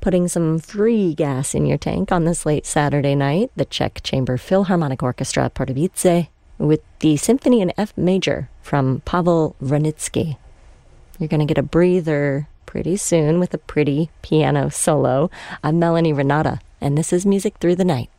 Putting some free gas in your tank on this late Saturday night, the Czech Chamber Philharmonic Orchestra Pardubice with the Symphony in F major from Pavel Vranitzky. You're going to get a breather pretty soon with a pretty piano solo. I'm Melanie Renata, and this is Music Through the Night.